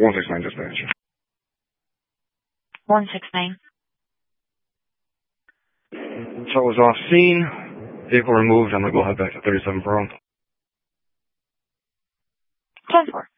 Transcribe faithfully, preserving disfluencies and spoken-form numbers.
one six nine dispatch. one six nine. So it was off scene. Vehicle removed. I'm going to go head back to thirty-seven Pearl. ten four.